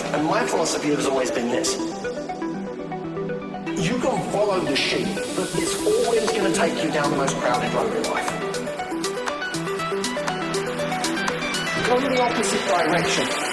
And my philosophy has always been this. You can follow the sheep, but it's always going to take you down the most crowded road in life. Go in the opposite direction.